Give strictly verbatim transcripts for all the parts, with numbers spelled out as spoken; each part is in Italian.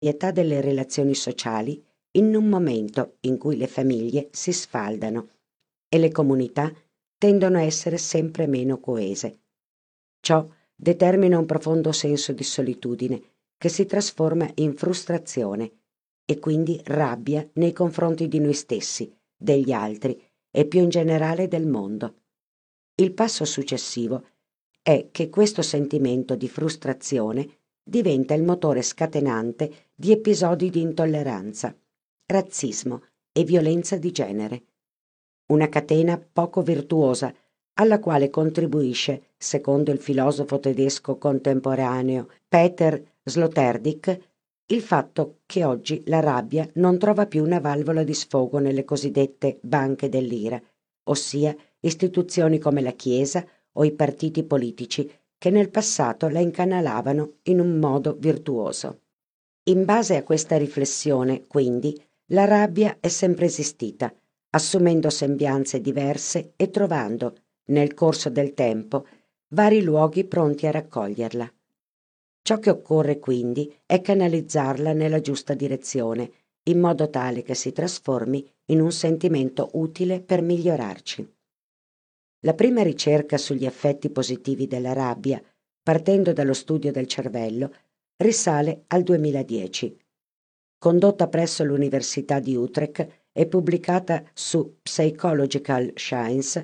età delle relazioni sociali in un momento in cui le famiglie si sfaldano e le comunità tendono a essere sempre meno coese. Ciò determina un profondo senso di solitudine che si trasforma in frustrazione e quindi rabbia nei confronti di noi stessi, degli altri e più in generale del mondo. Il passo successivo è che questo sentimento di frustrazione diventa il motore scatenante di episodi di intolleranza, razzismo e violenza di genere. Una catena poco virtuosa alla quale contribuisce, secondo il filosofo tedesco contemporaneo Peter Sloterdijk, il fatto che oggi la rabbia non trova più una valvola di sfogo nelle cosiddette banche dell'ira, ossia istituzioni come la Chiesa o i partiti politici che nel passato la incanalavano in un modo virtuoso. In base a questa riflessione, quindi, la rabbia è sempre esistita, assumendo sembianze diverse e trovando, nel corso del tempo, vari luoghi pronti a raccoglierla. Ciò che occorre quindi è canalizzarla nella giusta direzione, in modo tale che si trasformi in un sentimento utile per migliorarci. La prima ricerca sugli effetti positivi della rabbia, partendo dallo studio del cervello, risale al duemiladieci. Condotta presso l'Università di Utrecht e pubblicata su Psychological Science,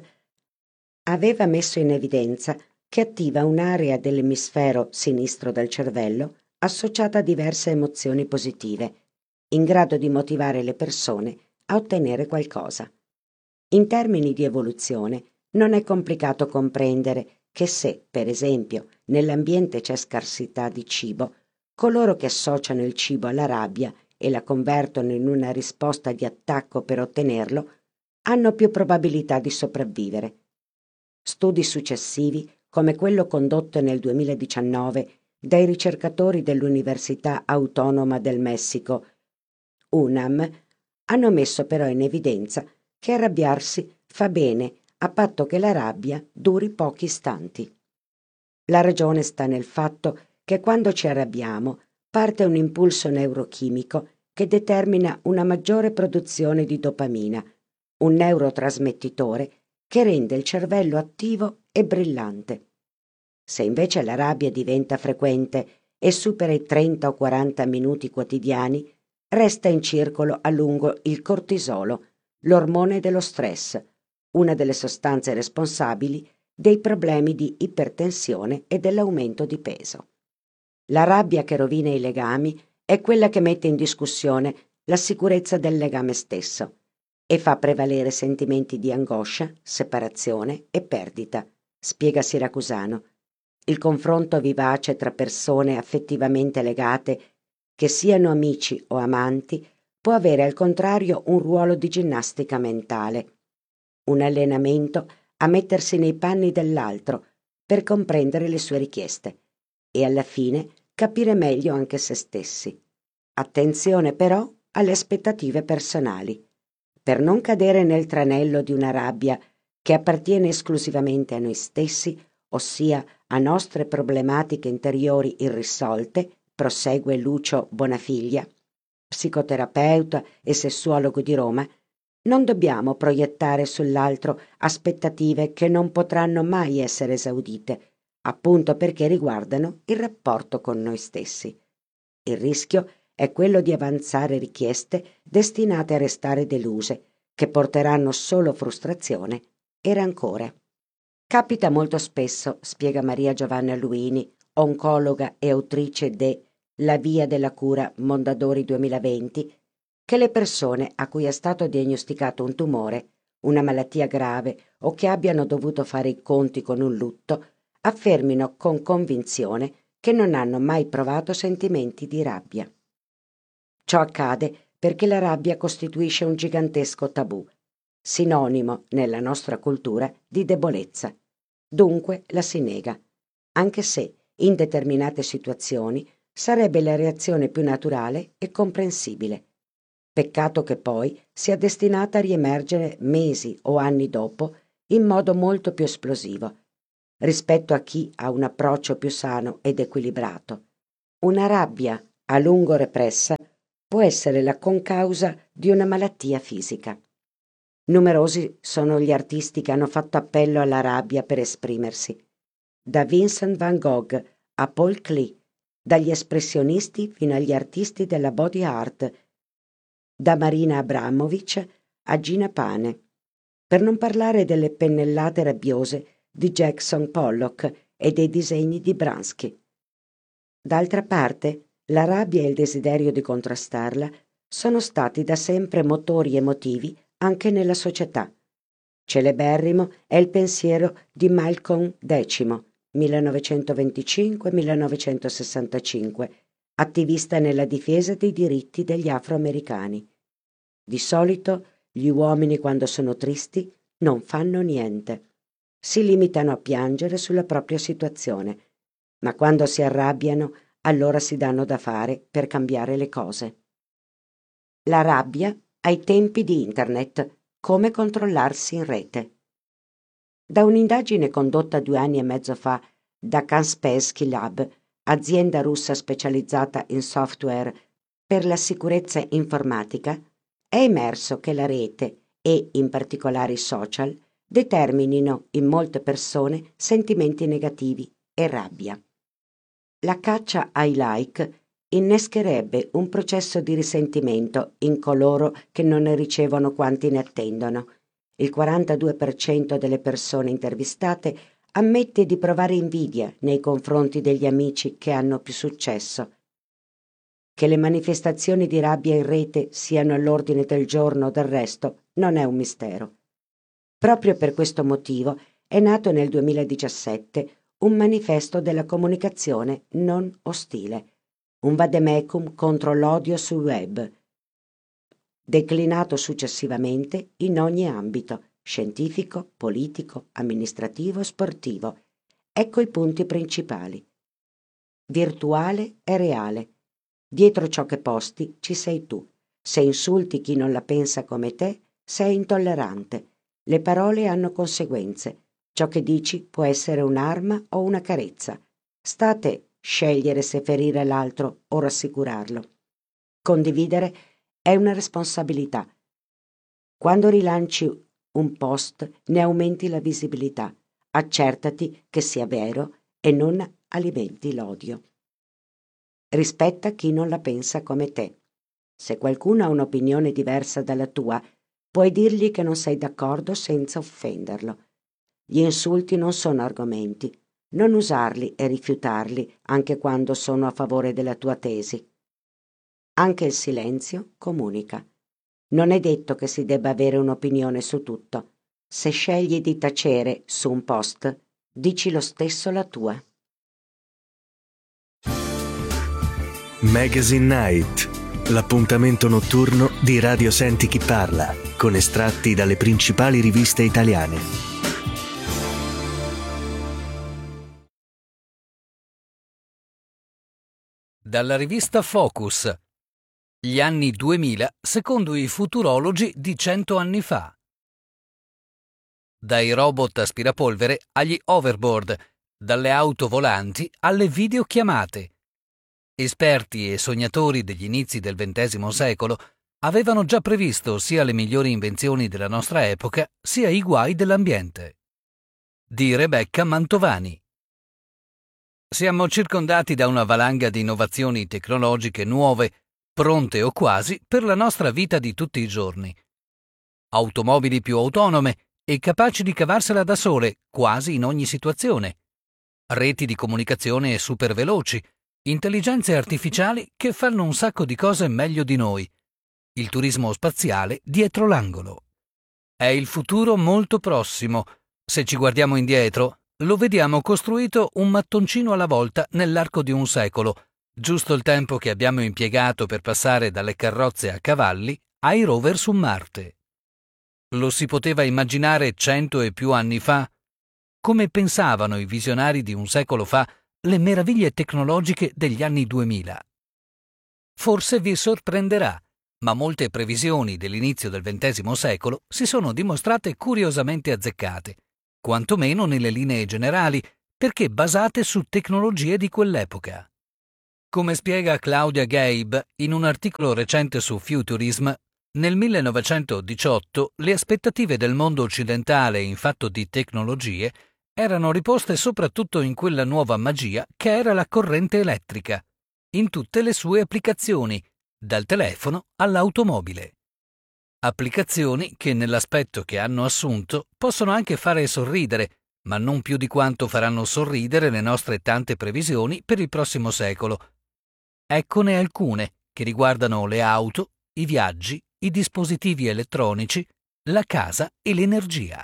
aveva messo in evidenza che attiva un'area dell'emisfero sinistro del cervello associata a diverse emozioni positive, in grado di motivare le persone a ottenere qualcosa. In termini di evoluzione, non è complicato comprendere che se, per esempio, nell'ambiente c'è scarsità di cibo, coloro che associano il cibo alla rabbia e la convertono in una risposta di attacco per ottenerlo, hanno più probabilità di sopravvivere. Studi successivi, come quello condotto nel duemiladiciannove dai ricercatori dell'Università Autonoma del Messico, UNAM, hanno messo però in evidenza che arrabbiarsi fa bene a patto che la rabbia duri pochi istanti. La ragione sta nel fatto che quando ci arrabbiamo parte un impulso neurochimico che determina una maggiore produzione di dopamina, un neurotrasmettitore che rende il cervello attivo e brillante. Se invece la rabbia diventa frequente e supera i trenta o quaranta minuti quotidiani, resta in circolo a lungo il cortisolo, l'ormone dello stress, una delle sostanze responsabili dei problemi di ipertensione e dell'aumento di peso. La rabbia che rovina i legami è quella che mette in discussione la sicurezza del legame stesso e fa prevalere sentimenti di angoscia, separazione e perdita, spiega Siracusano. Il confronto vivace tra persone affettivamente legate, che siano amici o amanti, può avere al contrario un ruolo di ginnastica mentale, un allenamento a mettersi nei panni dell'altro per comprendere le sue richieste e alla fine capire meglio anche se stessi. Attenzione però alle aspettative personali, per non cadere nel tranello di una rabbia che appartiene esclusivamente a noi stessi, ossia a nostre problematiche interiori irrisolte, prosegue Lucio Bonafiglia, psicoterapeuta e sessuologo di Roma. Non dobbiamo proiettare sull'altro aspettative che non potranno mai essere esaudite, appunto perché riguardano il rapporto con noi stessi. Il rischio è quello di avanzare richieste destinate a restare deluse, che porteranno solo frustrazione e rancore. Capita molto spesso, spiega Maria Giovanna Luini, oncologa e autrice de La via della cura Mondadori duemilaventi, che le persone a cui è stato diagnosticato un tumore, una malattia grave o che abbiano dovuto fare i conti con un lutto, affermino con convinzione che non hanno mai provato sentimenti di rabbia. Ciò accade perché la rabbia costituisce un gigantesco tabù, sinonimo nella nostra cultura di debolezza. Dunque la si nega, anche se in determinate situazioni sarebbe la reazione più naturale e comprensibile. Peccato che poi sia destinata a riemergere mesi o anni dopo in modo molto più esplosivo, rispetto a chi ha un approccio più sano ed equilibrato. Una rabbia a lungo repressa, può essere la concausa di una malattia fisica. Numerosi sono gli artisti che hanno fatto appello alla rabbia per esprimersi, da Vincent van Gogh a Paul Klee, dagli espressionisti fino agli artisti della body art, da Marina Abramovic a Gina Pane, per non parlare delle pennellate rabbiose di Jackson Pollock e dei disegni di Bransky. D'altra parte, la rabbia e il desiderio di contrastarla sono stati da sempre motori emotivi anche nella società. Celeberrimo è il pensiero di Malcolm X, millenovecentoventicinque millenovecentosessantacinque, attivista nella difesa dei diritti degli afroamericani. Di solito gli uomini, quando sono tristi, non fanno niente. Si limitano a piangere sulla propria situazione, ma quando si arrabbiano, allora si danno da fare per cambiare le cose. La rabbia ai tempi di Internet, come controllarsi in rete. Da un'indagine condotta due anni e mezzo fa da Kaspersky Lab, azienda russa specializzata in software per la sicurezza informatica, è emerso che la rete e, in particolare, i social, determinino in molte persone sentimenti negativi e rabbia. La caccia ai like innescherebbe un processo di risentimento in coloro che non ne ricevono quanti ne attendono. Il quarantadue per cento delle persone intervistate ammette di provare invidia nei confronti degli amici che hanno più successo. Che le manifestazioni di rabbia in rete siano all'ordine del giorno, del resto, non è un mistero. Proprio per questo motivo è nato nel duemiladiciassette un manifesto della comunicazione non ostile, un vademecum contro l'odio sul web, declinato successivamente in ogni ambito, scientifico, politico, amministrativo, sportivo. Ecco i punti principali. Virtuale e reale. Dietro ciò che posti ci sei tu. Se insulti chi non la pensa come te, sei intollerante. Le parole hanno conseguenze. Ciò che dici può essere un'arma o una carezza. Sta a te scegliere se ferire l'altro o rassicurarlo. Condividere è una responsabilità. Quando rilanci un post, ne aumenti la visibilità. Accertati che sia vero e non alimenti l'odio. Rispetta chi non la pensa come te. Se qualcuno ha un'opinione diversa dalla tua, puoi dirgli che non sei d'accordo senza offenderlo. Gli insulti non sono argomenti. Non usarli e rifiutarli anche quando sono a favore della tua tesi. Anche il silenzio comunica. Non è detto che si debba avere un'opinione su tutto. Se scegli di tacere su un post, dici lo stesso la tua. Magazine Night, l'appuntamento notturno di Radio Senti Chi Parla, con estratti dalle principali riviste italiane. Dalla rivista Focus. Gli anni duemila secondo i futurologi di cento anni fa. Dai robot aspirapolvere agli hoverboard, dalle auto volanti alle videochiamate. Esperti e sognatori degli inizi del ventesimo secolo avevano già previsto sia le migliori invenzioni della nostra epoca, sia i guai dell'ambiente. Di Rebecca Mantovani. Siamo circondati da una valanga di innovazioni tecnologiche nuove, pronte o quasi per la nostra vita di tutti i giorni. Automobili più autonome e capaci di cavarsela da sole, quasi in ogni situazione. Reti di comunicazione super veloci, intelligenze artificiali che fanno un sacco di cose meglio di noi. Il turismo spaziale dietro l'angolo. È il futuro molto prossimo. Se ci guardiamo indietro, lo vediamo costruito un mattoncino alla volta nell'arco di un secolo, giusto il tempo che abbiamo impiegato per passare dalle carrozze a cavalli ai rover su Marte. Lo si poteva immaginare cento e più anni fa? Come pensavano i visionari di un secolo fa le meraviglie tecnologiche degli anni duemila? Forse vi sorprenderà, ma molte previsioni dell'inizio del ventesimo secolo si sono dimostrate curiosamente azzeccate, quantomeno nelle linee generali, perché basate su tecnologie di quell'epoca. Come spiega Claudia Gabe in un articolo recente su Futurism, nel millenovecentodiciotto le aspettative del mondo occidentale in fatto di tecnologie erano riposte soprattutto in quella nuova magia che era la corrente elettrica, in tutte le sue applicazioni, dal telefono all'automobile. Applicazioni che nell'aspetto che hanno assunto possono anche fare sorridere, ma non più di quanto faranno sorridere le nostre tante previsioni per il prossimo secolo. Eccone alcune che riguardano le auto, i viaggi, i dispositivi elettronici, la casa e l'energia.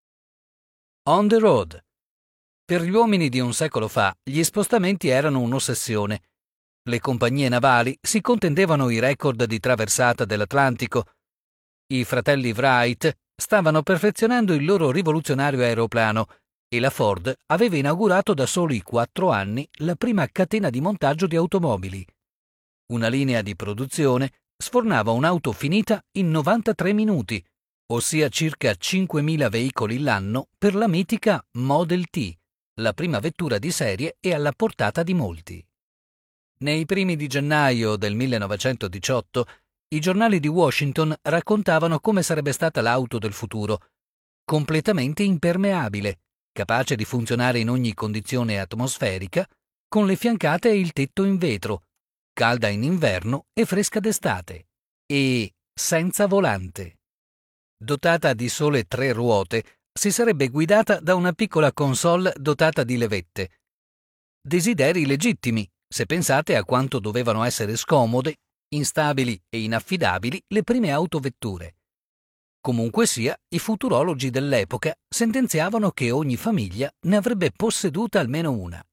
On the road. Per gli uomini di un secolo fa, gli spostamenti erano un'ossessione. Le compagnie navali si contendevano i record di traversata dell'Atlantico. I fratelli Wright stavano perfezionando il loro rivoluzionario aeroplano e la Ford aveva inaugurato da soli quattro anni la prima catena di montaggio di automobili. Una linea di produzione sfornava un'auto finita in novantatré minuti, ossia circa cinquemila veicoli l'anno per la mitica Model T, la prima vettura di serie e alla portata di molti. Nei primi di gennaio del millenovecentodiciotto, i giornali di Washington raccontavano come sarebbe stata l'auto del futuro, completamente impermeabile, capace di funzionare in ogni condizione atmosferica, con le fiancate e il tetto in vetro, calda in inverno e fresca d'estate, e senza volante. Dotata di sole tre ruote, si sarebbe guidata da una piccola console dotata di levette. Desideri legittimi, se pensate a quanto dovevano essere scomode, instabili e inaffidabili le prime autovetture. Comunque sia, i futurologi dell'epoca sentenziavano che ogni famiglia ne avrebbe posseduta almeno una.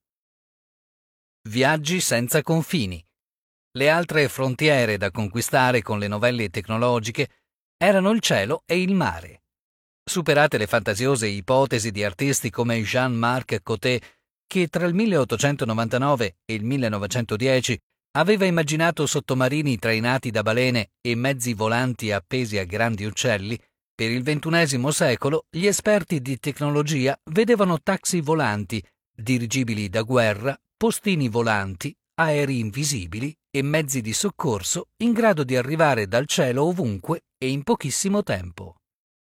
Viaggi senza confini. Le altre frontiere da conquistare con le novelle tecnologiche erano il cielo e il mare. Superate le fantasiose ipotesi di artisti come Jean-Marc Coté, che tra il milleottocentonovantanove e il millenovecentodieci aveva immaginato sottomarini trainati da balene e mezzi volanti appesi a grandi uccelli, per il ventunesimo secolo gli esperti di tecnologia vedevano taxi volanti, dirigibili da guerra, postini volanti, aerei invisibili e mezzi di soccorso in grado di arrivare dal cielo ovunque e in pochissimo tempo.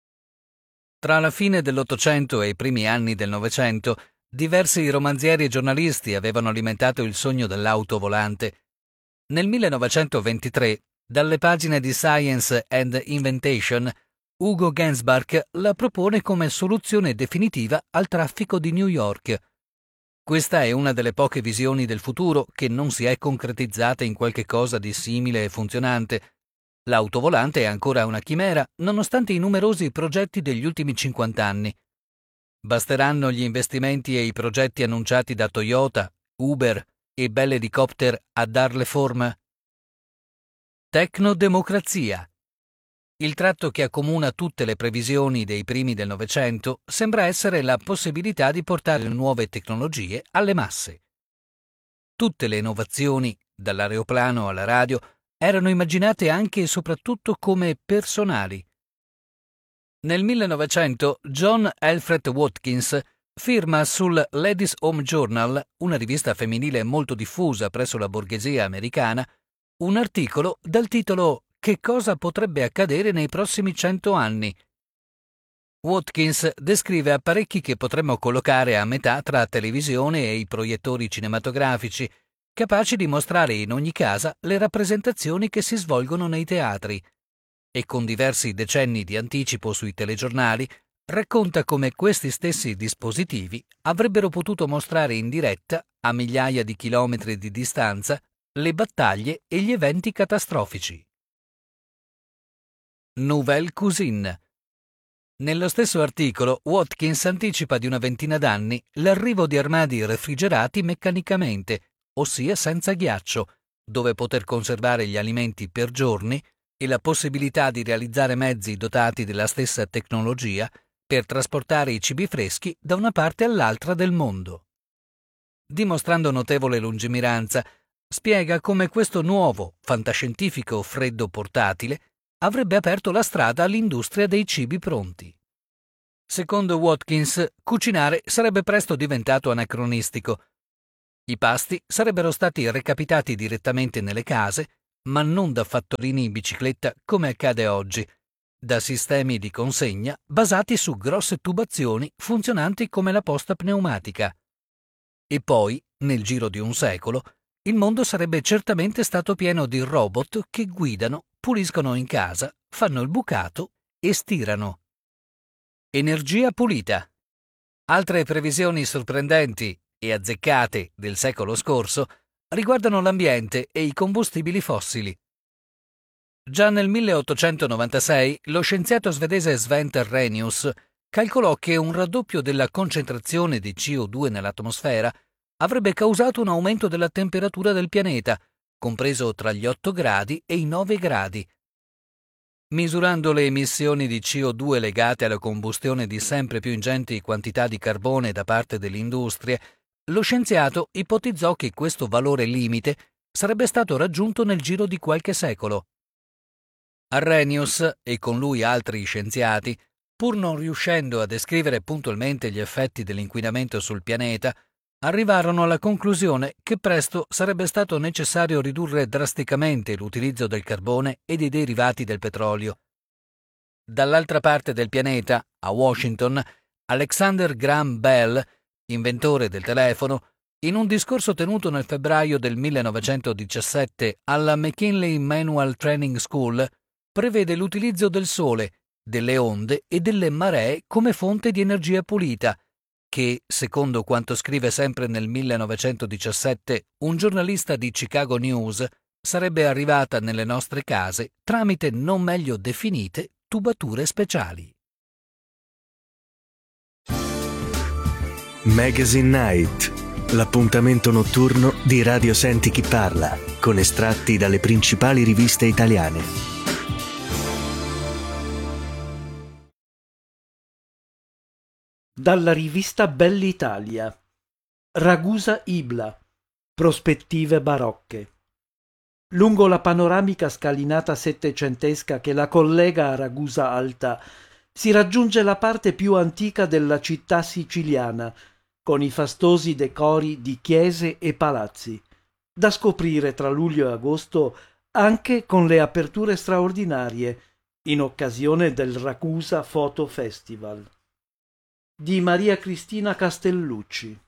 Tra la fine dell'Ottocento e i primi anni del Novecento, diversi romanzieri e giornalisti avevano alimentato il sogno dell'auto volante. Nel millenovecentoventitré, dalle pagine di Science and Inventation, Hugo Gernsback la propone come soluzione definitiva al traffico di New York. Questa è una delle poche visioni del futuro che non si è concretizzata in qualche cosa di simile e funzionante. L'auto volante è ancora una chimera, nonostante i numerosi progetti degli ultimi cinquanta anni. Basteranno gli investimenti e i progetti annunciati da Toyota, Uber e Bell Helicopter a darle forma? Tecnodemocrazia. Il tratto che accomuna tutte le previsioni dei primi del Novecento sembra essere la possibilità di portare nuove tecnologie alle masse. Tutte le innovazioni, dall'aeroplano alla radio, erano immaginate anche e soprattutto come personali. Nel millenovecento John Alfred Watkins firma sul Ladies' Home Journal, una rivista femminile molto diffusa presso la borghesia americana, un articolo dal titolo «Che cosa potrebbe accadere nei prossimi cento anni?». Watkins descrive apparecchi che potremmo collocare a metà tra televisione e i proiettori cinematografici, capaci di mostrare in ogni casa le rappresentazioni che si svolgono nei teatri, e con diversi decenni di anticipo sui telegiornali racconta come questi stessi dispositivi avrebbero potuto mostrare in diretta, a migliaia di chilometri di distanza, le battaglie e gli eventi catastrofici. Nouvelle cuisine. Nello stesso articolo, Watkins anticipa di una ventina d'anni l'arrivo di armadi refrigerati meccanicamente, ossia senza ghiaccio, dove poter conservare gli alimenti per giorni e la possibilità di realizzare mezzi dotati della stessa tecnologia per trasportare i cibi freschi da una parte all'altra del mondo. Dimostrando notevole lungimiranza, spiega come questo nuovo, fantascientifico freddo portatile avrebbe aperto la strada all'industria dei cibi pronti. Secondo Watkins, cucinare sarebbe presto diventato anacronistico. I pasti sarebbero stati recapitati direttamente nelle case, ma non da fattorini in bicicletta come accade oggi, da sistemi di consegna basati su grosse tubazioni funzionanti come la posta pneumatica. E poi, nel giro di un secolo, il mondo sarebbe certamente stato pieno di robot che guidano, puliscono in casa, fanno il bucato e stirano. Energia pulita. Altre previsioni sorprendenti e azzeccate del secolo scorso riguardano l'ambiente e i combustibili fossili. Già nel milleottocentonovantasei lo scienziato svedese Sven Terrenius calcolò che un raddoppio della concentrazione di C O due nell'atmosfera avrebbe causato un aumento della temperatura del pianeta, compreso tra gli otto gradi e i nove gradi. Misurando le emissioni di C O due legate alla combustione di sempre più ingenti quantità di carbone da parte delle industrie, lo scienziato ipotizzò che questo valore limite sarebbe stato raggiunto nel giro di qualche secolo. Arrhenius, e con lui altri scienziati, pur non riuscendo a descrivere puntualmente gli effetti dell'inquinamento sul pianeta, arrivarono alla conclusione che presto sarebbe stato necessario ridurre drasticamente l'utilizzo del carbone e dei derivati del petrolio. Dall'altra parte del pianeta, a Washington, Alexander Graham Bell, inventore del telefono, in un discorso tenuto nel febbraio del millenovecentodiciassette alla McKinley Manual Training School, prevede l'utilizzo del sole, delle onde e delle maree come fonte di energia pulita, che, secondo quanto scrive sempre nel millenovecentodiciassette un giornalista di Chicago News, sarebbe arrivata nelle nostre case tramite non meglio definite tubature speciali. Magazine Night, l'appuntamento notturno di Radio Senti Chi Parla, con estratti dalle principali riviste italiane. Dalla rivista Bell'Italia. Ragusa Ibla. Prospettive barocche. Lungo la panoramica scalinata settecentesca che la collega a Ragusa Alta si raggiunge la parte più antica della città siciliana, con i fastosi decori di chiese e palazzi, da scoprire tra luglio e agosto anche con le aperture straordinarie in occasione del Ragusa Photo Festival. Di Maria Cristina Castellucci.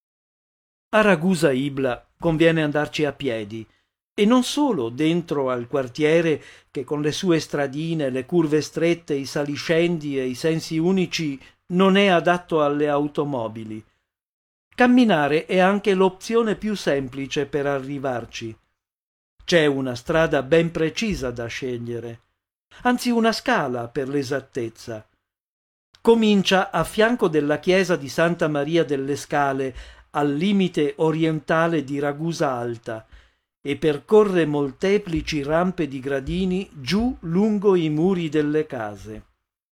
A Ragusa Ibla conviene andarci a piedi, e non solo dentro al quartiere che con le sue stradine, le curve strette, i saliscendi e i sensi unici non è adatto alle automobili. Camminare è anche l'opzione più semplice per arrivarci. C'è una strada ben precisa da scegliere, anzi una scala per l'esattezza. Comincia a fianco della chiesa di Santa Maria delle Scale, al limite orientale di Ragusa Alta, e percorre molteplici rampe di gradini giù lungo i muri delle case.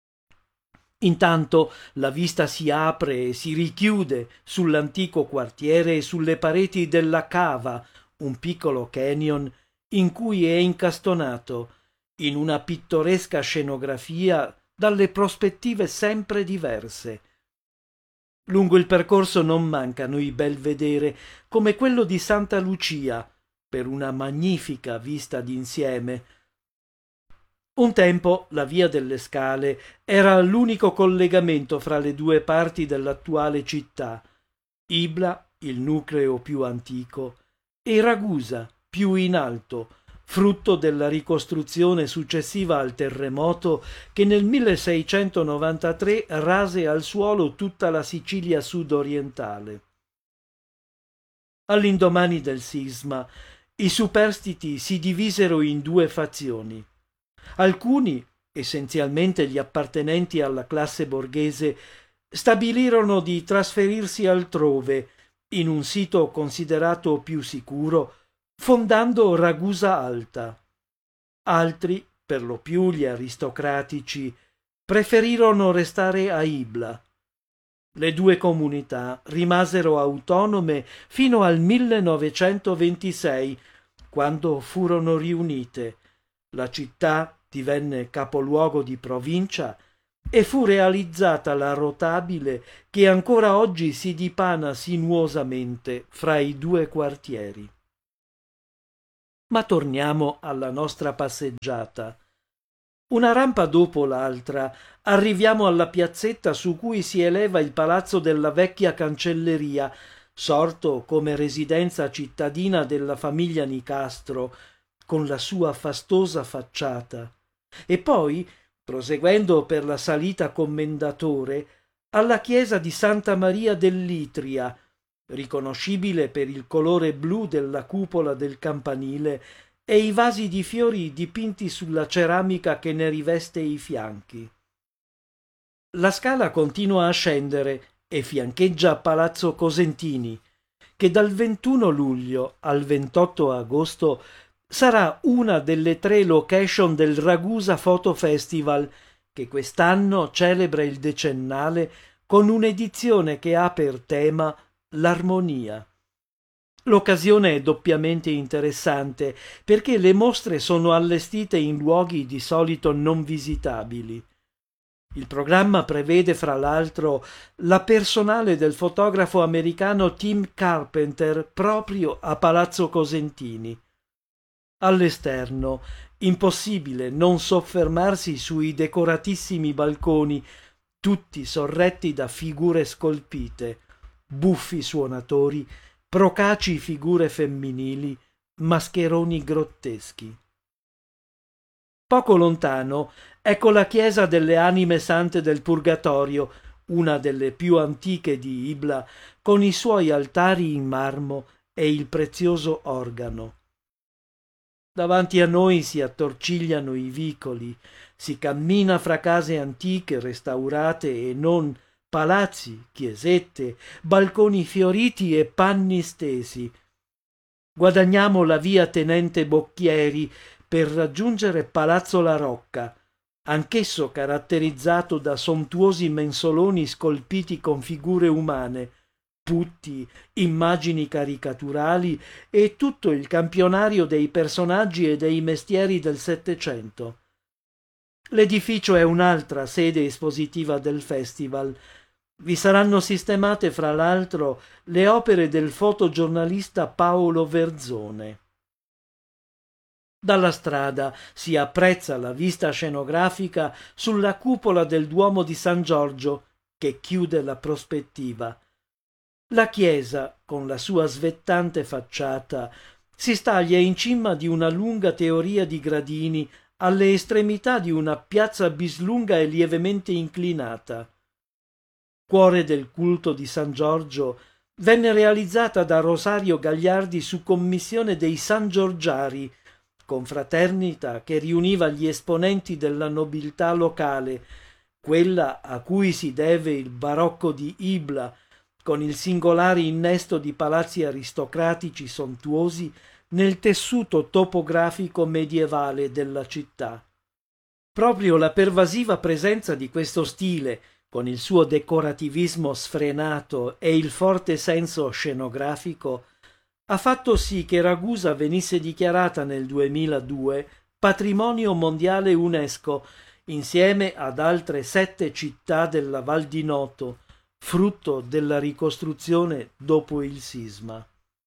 Intanto la vista si apre e si richiude sull'antico quartiere e sulle pareti della Cava, un piccolo canyon in cui è incastonato, in una pittoresca scenografia dalle prospettive sempre diverse. Lungo il percorso non mancano i belvedere, come quello di Santa Lucia, per una magnifica vista d'insieme. Un tempo la via delle Scale era l'unico collegamento fra le due parti dell'attuale città, Ibla, il nucleo più antico, e Ragusa, più in alto, frutto della ricostruzione successiva al terremoto che nel milleseicentonovantatré rase al suolo tutta la Sicilia sud-orientale. All'indomani del sisma, i superstiti si divisero in due fazioni. Alcuni, essenzialmente gli appartenenti alla classe borghese, stabilirono di trasferirsi altrove, in un sito considerato più sicuro, fondando Ragusa Alta. Altri, per lo più gli aristocratici, preferirono restare a Ibla. Le due comunità rimasero autonome fino al millenovecentoventisei, quando furono riunite. La città divenne capoluogo di provincia e fu realizzata la rotabile che ancora oggi si dipana sinuosamente fra i due quartieri. Ma torniamo alla nostra passeggiata. Una rampa dopo l'altra arriviamo alla piazzetta su cui si eleva il palazzo della vecchia cancelleria, sorto come residenza cittadina della famiglia Nicastro, con la sua fastosa facciata, e poi, proseguendo per la salita Commendatore, alla chiesa di Santa Maria dell'Itria, riconoscibile per il colore blu della cupola del campanile e i vasi di fiori dipinti sulla ceramica che ne riveste i fianchi. La scala continua a scendere e fiancheggia Palazzo Cosentini, che dal ventuno luglio al ventotto agosto sarà una delle tre location del Ragusa Photo Festival, che quest'anno celebra il decennale con un'edizione che ha per tema l'armonia. L'occasione è doppiamente interessante perché le mostre sono allestite in luoghi di solito non visitabili. Il programma prevede fra l'altro la personale del fotografo americano Tim Carpenter proprio a Palazzo Cosentini. All'esterno, impossibile non soffermarsi sui decoratissimi balconi, tutti sorretti da figure scolpite, buffi suonatori, procaci figure femminili, mascheroni grotteschi. Poco lontano ecco la chiesa delle Anime Sante del Purgatorio, una delle più antiche di Ibla, con i suoi altari in marmo e il prezioso organo. Davanti a noi si attorcigliano i vicoli, si cammina fra case antiche restaurate e non, palazzi, chiesette, balconi fioriti e panni stesi. Guadagniamo la via Tenente Bocchieri per raggiungere Palazzo La Rocca, anch'esso caratterizzato da sontuosi mensoloni scolpiti con figure umane, putti, immagini caricaturali e tutto il campionario dei personaggi e dei mestieri del Settecento. L'edificio è un'altra sede espositiva del festival. Vi saranno sistemate fra l'altro le opere del fotogiornalista Paolo Verzone. Dalla strada si apprezza la vista scenografica sulla cupola del Duomo di San Giorgio che chiude la prospettiva. La chiesa, con la sua svettante facciata, si staglia in cima di una lunga teoria di gradini alle estremità di una piazza bislunga e lievemente inclinata. Cuore del culto di San Giorgio, venne realizzata da Rosario Gagliardi su commissione dei Sangiorgiari, confraternita che riuniva gli esponenti della nobiltà locale, quella a cui si deve il barocco di Ibla, con il singolare innesto di palazzi aristocratici sontuosi nel tessuto topografico medievale della città. Proprio la pervasiva presenza di questo stile, con il suo decorativismo sfrenato e il forte senso scenografico, ha fatto sì che Ragusa venisse dichiarata nel duemiladue patrimonio mondiale UNESCO insieme ad altre sette città della Val di Noto, frutto della ricostruzione dopo il sisma.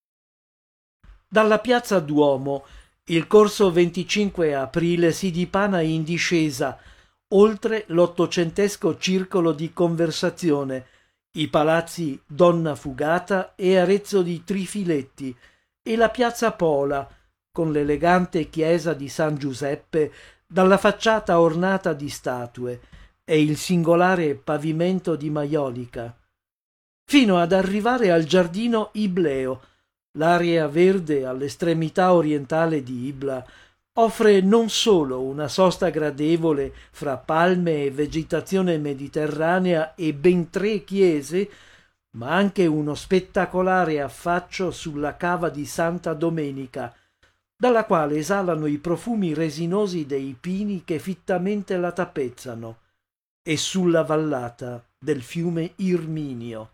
Dalla piazza Duomo il corso venticinque aprile si dipana in discesa, oltre l'ottocentesco circolo di conversazione, i palazzi Donna Fugata e Arezzo di Trifiletti e la piazza Pola, con l'elegante chiesa di San Giuseppe dalla facciata ornata di statue e il singolare pavimento di maiolica, fino ad arrivare al giardino Ibleo. L'area verde all'estremità orientale di Ibla offre non solo una sosta gradevole fra palme e vegetazione mediterranea e ben tre chiese, ma anche uno spettacolare affaccio sulla cava di Santa Domenica, dalla quale esalano i profumi resinosi dei pini che fittamente la tappezzano, e sulla vallata del fiume Irminio.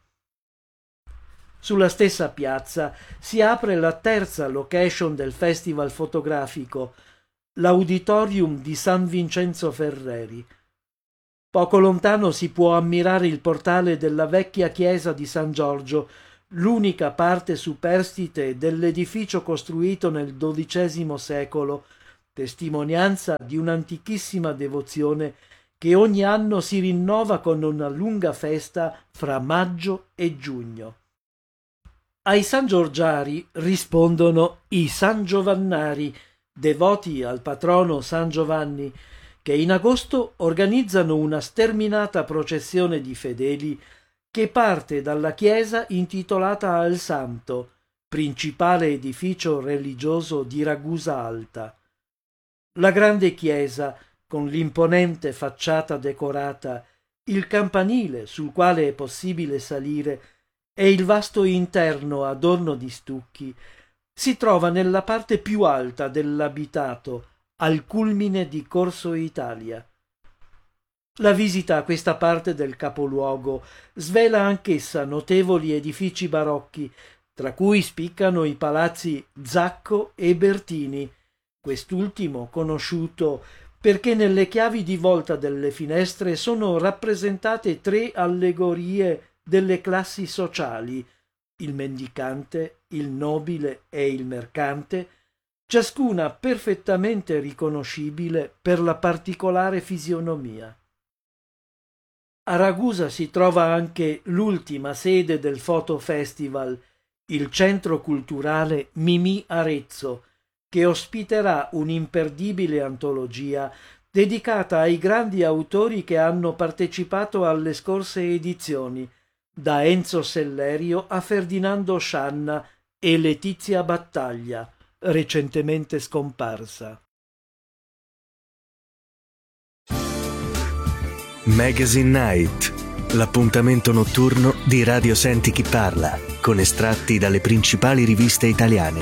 Sulla stessa piazza si apre la terza location del festival fotografico, l'Auditorium di San Vincenzo Ferreri. Poco lontano si può ammirare il portale della vecchia chiesa di San Giorgio, l'unica parte superstite dell'edificio costruito nel dodicesimo secolo, testimonianza di un'antichissima devozione che ogni anno si rinnova con una lunga festa fra maggio e giugno. Ai Sangiorgiari rispondono i Sangiovannari, devoti al patrono San Giovanni, che in agosto organizzano una sterminata processione di fedeli che parte dalla chiesa intitolata al Santo, principale edificio religioso di Ragusa Alta. La grande chiesa, con l'imponente facciata decorata, il campanile sul quale è possibile salire e il vasto interno adorno di stucchi, si trova nella parte più alta dell'abitato, al culmine di Corso Italia. La visita a questa parte del capoluogo svela anch'essa notevoli edifici barocchi, tra cui spiccano i palazzi Zacco e Bertini, quest'ultimo conosciuto perché nelle chiavi di volta delle finestre sono rappresentate tre allegorie delle classi sociali, il mendicante, il nobile e il mercante, ciascuna perfettamente riconoscibile per la particolare fisionomia. A Ragusa si trova anche l'ultima sede del Photo Festival, il centro culturale Mimì Arezzo, che ospiterà un'imperdibile antologia dedicata ai grandi autori che hanno partecipato alle scorse edizioni, da Enzo Sellerio a Ferdinando Scianna e Letizia Battaglia, recentemente scomparsa. Magazine Night, l'appuntamento notturno di Radio Senti Chi Parla, con estratti dalle principali riviste italiane.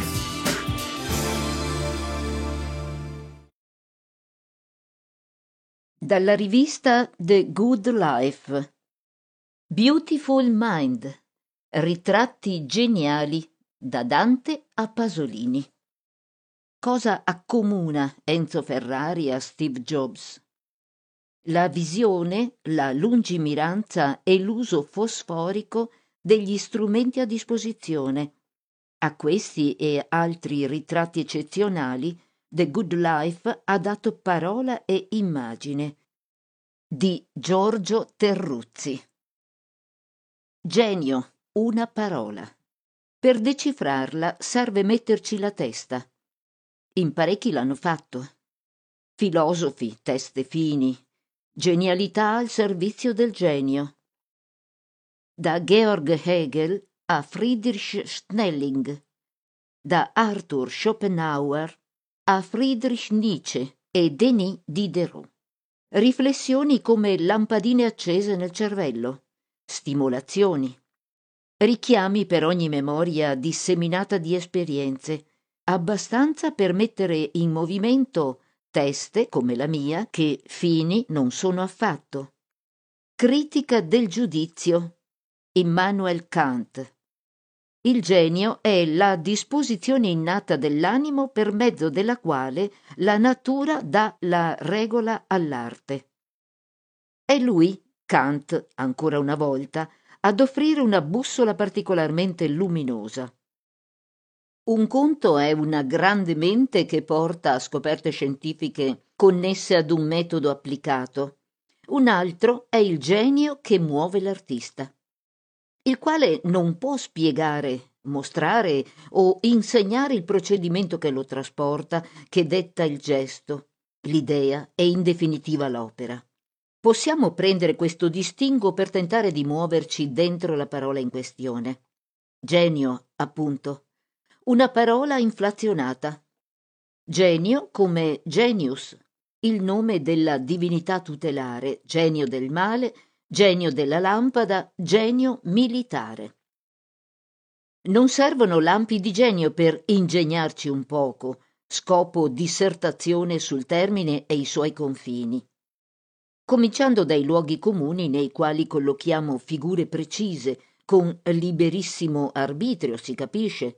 Dalla rivista The Good Life. Beautiful Mind. Ritratti geniali da Dante a Pasolini. Cosa accomuna Enzo Ferrari a Steve Jobs? La visione, la lungimiranza e l'uso fosforico degli strumenti a disposizione. A questi e altri ritratti eccezionali The Good Life ha dato parola e immagine. Di Giorgio Terruzzi. Genio, una parola. Per decifrarla serve metterci la testa. In parecchi l'hanno fatto. Filosofi, teste fini, genialità al servizio del genio. Da Georg Hegel a Friedrich Schnelling, da Arthur Schopenhauer a Friedrich Nietzsche e Denis Diderot. Riflessioni come lampadine accese nel cervello, stimolazioni, richiami per ogni memoria disseminata di esperienze, abbastanza per mettere in movimento teste come la mia che fini non sono affatto. Critica del giudizio, Immanuel Kant. Il genio è la disposizione innata dell'animo per mezzo della quale la natura dà la regola all'arte. È lui, Kant, ancora una volta, ad offrire una bussola particolarmente luminosa. Un conto è una grande mente che porta a scoperte scientifiche connesse ad un metodo applicato. Un altro è il genio che muove l'artista, il quale non può spiegare, mostrare o insegnare il procedimento che lo trasporta, che detta il gesto, l'idea e in definitiva l'opera. Possiamo prendere questo distinguo per tentare di muoverci dentro la parola in questione. Genio, appunto. Una parola inflazionata. Genio come genius, il nome della divinità tutelare, genio del male, genio della lampada, genio militare. Non servono lampi di genio per ingegnarci un poco, scopo dissertazione sul termine e i suoi confini. Cominciando dai luoghi comuni nei quali collochiamo figure precise, con liberissimo arbitrio, si capisce.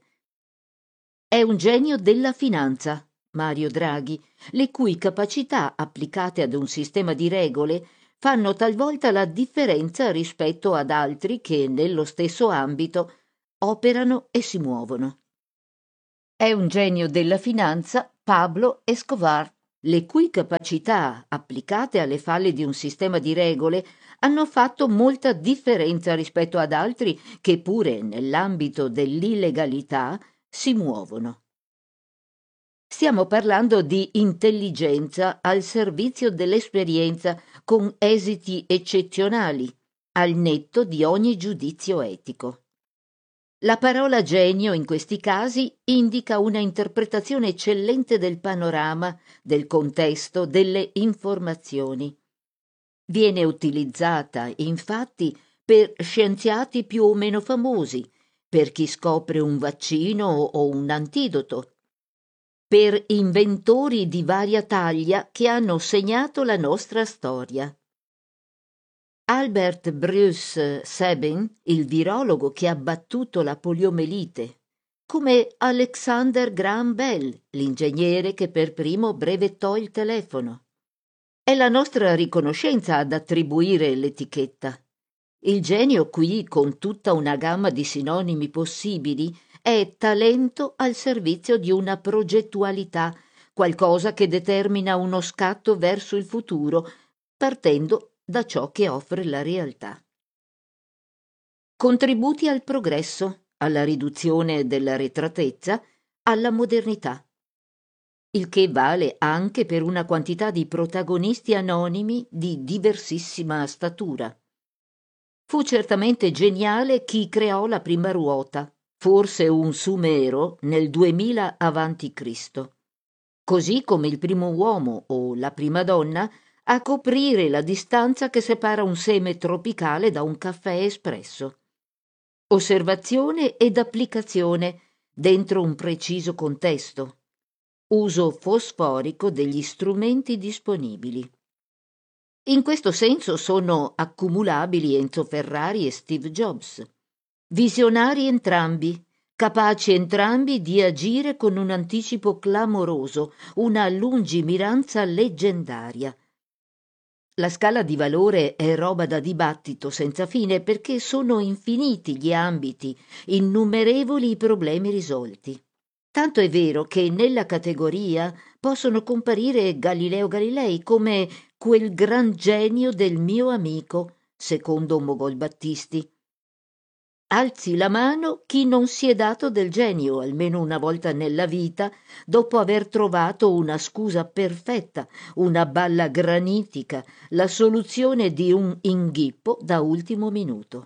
È un genio della finanza, Mario Draghi, le cui capacità applicate ad un sistema di regole fanno talvolta la differenza rispetto ad altri che nello stesso ambito operano e si muovono. È un genio della finanza Pablo Escobar, le cui capacità, applicate alle falle di un sistema di regole, hanno fatto molta differenza rispetto ad altri che pure nell'ambito dell'illegalità si muovono. Stiamo parlando di intelligenza al servizio dell'esperienza con esiti eccezionali, al netto di ogni giudizio etico. La parola genio in questi casi indica una interpretazione eccellente del panorama, del contesto, delle informazioni. Viene utilizzata, infatti, per scienziati più o meno famosi, per chi scopre un vaccino o un antidoto, per inventori di varia taglia che hanno segnato la nostra storia. Albert Bruce Sabin, il virologo che ha battuto la poliomelite, come Alexander Graham Bell, l'ingegnere che per primo brevettò il telefono. È la nostra riconoscenza ad attribuire l'etichetta. Il genio qui, con tutta una gamma di sinonimi possibili, è talento al servizio di una progettualità, qualcosa che determina uno scatto verso il futuro, partendo da ciò che offre la realtà. Contributi al progresso, alla riduzione dell'arretratezza, alla modernità. Il che vale anche per una quantità di protagonisti anonimi di diversissima statura. Fu certamente geniale chi creò la prima ruota, forse un sumero nel duemila avanti Cristo, così come il primo uomo o la prima donna a coprire la distanza che separa un seme tropicale da un caffè espresso. Osservazione ed applicazione dentro un preciso contesto. Uso fosforico degli strumenti disponibili. In questo senso sono accumulabili Enzo Ferrari e Steve Jobs. Visionari entrambi, capaci entrambi di agire con un anticipo clamoroso, una lungimiranza leggendaria. La scala di valore è roba da dibattito senza fine perché sono infiniti gli ambiti, innumerevoli i problemi risolti. Tanto è vero che nella categoria possono comparire Galileo Galilei come quel gran genio del mio amico, secondo Mogol Battisti. Alzi la mano chi non si è dato del genio almeno una volta nella vita, dopo aver trovato una scusa perfetta, una balla granitica, la soluzione di un inghippo da ultimo minuto.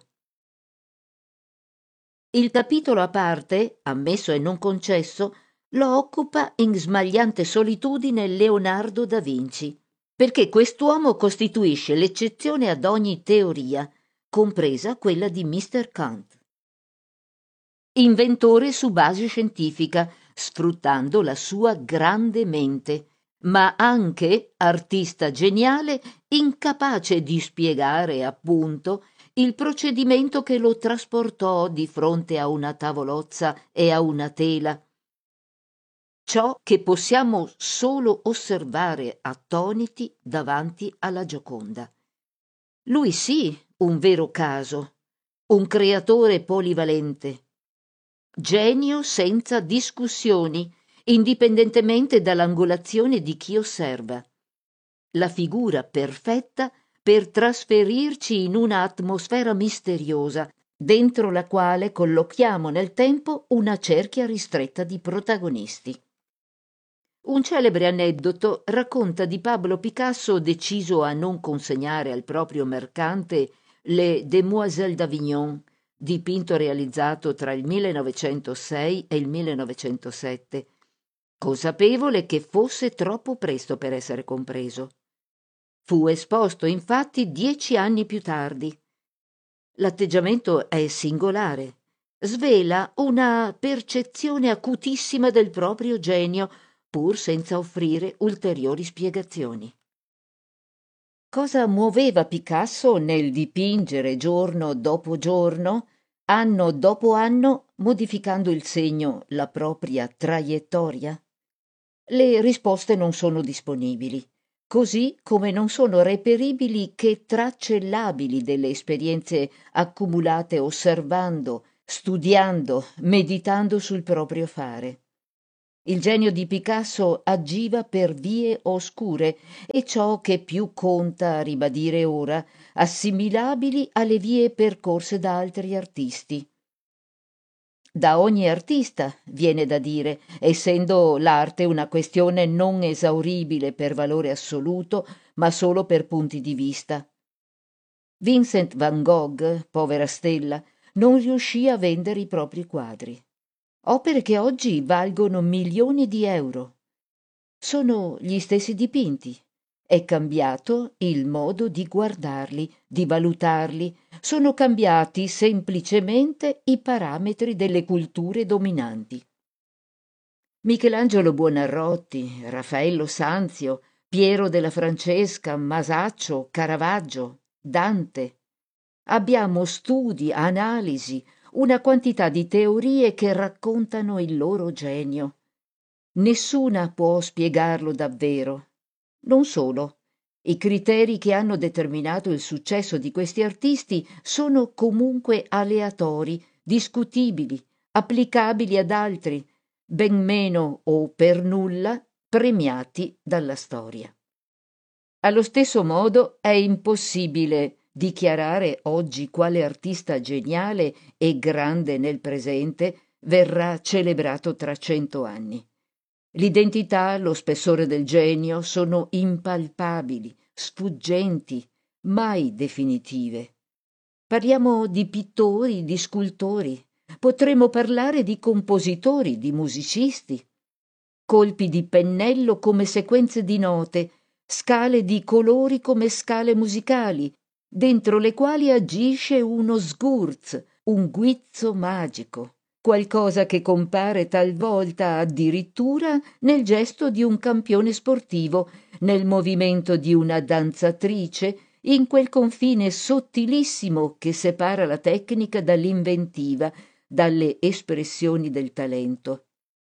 Il capitolo a parte, ammesso e non concesso, lo occupa in smagliante solitudine Leonardo da Vinci, perché quest'uomo costituisce l'eccezione ad ogni teoria, compresa quella di mister Kant. Inventore su base scientifica, sfruttando la sua grande mente, ma anche artista geniale, incapace di spiegare, appunto, il procedimento che lo trasportò di fronte a una tavolozza e a una tela. Ciò che possiamo solo osservare attoniti davanti alla Gioconda. Lui sì, un vero caso, un creatore polivalente, genio senza discussioni, indipendentemente dall'angolazione di chi osserva. La figura perfetta per trasferirci in una atmosfera misteriosa, dentro la quale collochiamo nel tempo una cerchia ristretta di protagonisti. Un celebre aneddoto racconta di Pablo Picasso deciso a non consegnare al proprio mercante Le Demoiselles d'Avignon, dipinto realizzato tra il millenovecentosei e il millenovecentosette, consapevole che fosse troppo presto per essere compreso. Fu esposto infatti dieci anni più tardi. L'atteggiamento è singolare, svela una percezione acutissima del proprio genio, pur senza offrire ulteriori spiegazioni. Cosa muoveva Picasso nel dipingere giorno dopo giorno, anno dopo anno, modificando il segno, la propria traiettoria? Le risposte non sono disponibili. così come non sono reperibili che tracce labili delle esperienze accumulate osservando, studiando, meditando sul proprio fare. Il genio di Picasso agiva per vie oscure e ciò che più conta a ribadire ora, assimilabili alle vie percorse da altri artisti. Da ogni artista, viene da dire, essendo l'arte una questione non esauribile per valore assoluto, ma solo per punti di vista. Vincent van Gogh, povera stella, non riuscì a vendere i propri quadri. Opere che oggi valgono milioni di euro. Sono gli stessi dipinti. È cambiato il modo di guardarli, di valutarli. Sono cambiati semplicemente i parametri delle culture dominanti. Michelangelo Buonarroti, Raffaello Sanzio, Piero della Francesca, Masaccio, Caravaggio, Dante. Abbiamo studi, analisi, una quantità di teorie che raccontano il loro genio. Nessuna può spiegarlo davvero. Non solo. I criteri che hanno determinato il successo di questi artisti sono comunque aleatori, discutibili, applicabili ad altri, ben meno o per nulla premiati dalla storia. Allo stesso modo è impossibile dichiarare oggi quale artista geniale e grande nel presente verrà celebrato tra cento anni. L'identità, lo spessore del genio sono impalpabili, sfuggenti, mai definitive. Parliamo di pittori, di scultori, potremmo parlare di compositori, di musicisti. Colpi di pennello come sequenze di note, scale di colori come scale musicali, dentro le quali agisce uno sgurz, un guizzo magico, qualcosa che compare talvolta addirittura nel gesto di un campione sportivo, nel movimento di una danzatrice, in quel confine sottilissimo che separa la tecnica dall'inventiva, dalle espressioni del talento.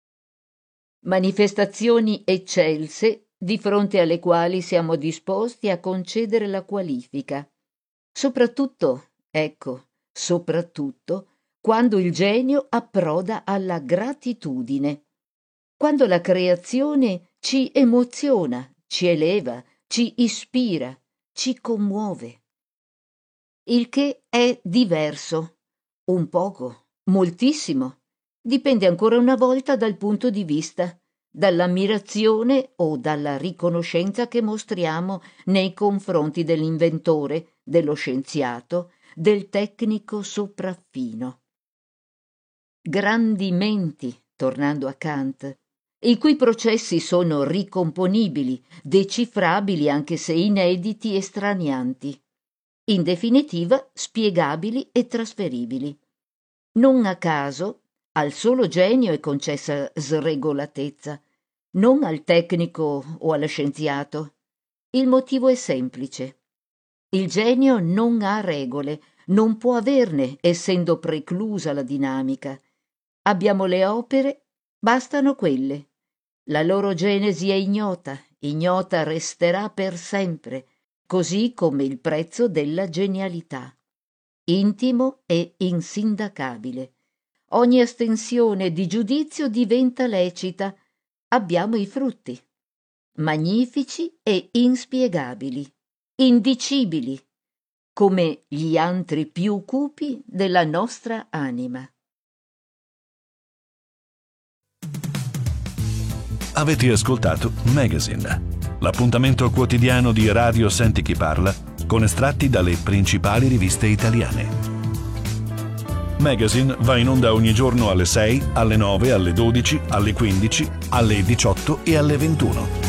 Manifestazioni eccelse di fronte alle quali siamo disposti a concedere la qualifica. Soprattutto, ecco, soprattutto, quando il genio approda alla gratitudine, quando la creazione ci emoziona, ci eleva, ci ispira, ci commuove. Il che è diverso, un poco, moltissimo, dipende ancora una volta dal punto di vista, dall'ammirazione o dalla riconoscenza che mostriamo nei confronti dell'inventore, dello scienziato, del tecnico sopraffino. Grandi menti, tornando a Kant, i cui processi sono ricomponibili, decifrabili anche se inediti e stranianti, in definitiva spiegabili e trasferibili. Non a caso al solo genio è concessa sregolatezza, non al tecnico o allo scienziato. Il motivo è semplice. Il genio non ha regole, non può averne, essendo preclusa la dinamica. Abbiamo le opere, bastano quelle. La loro genesi è ignota, ignota resterà per sempre, così come il prezzo della genialità. Intimo e insindacabile. Ogni astensione di giudizio diventa lecita. Abbiamo i frutti, magnifici e inspiegabili, indicibili, come gli antri più cupi della nostra anima. Avete ascoltato Magazine, l'appuntamento quotidiano di Radio Senti Chi Parla con estratti dalle principali riviste italiane. Magazine va in onda ogni giorno alle sei, alle nove, alle dodici, alle quindici, alle diciotto e alle ventuno.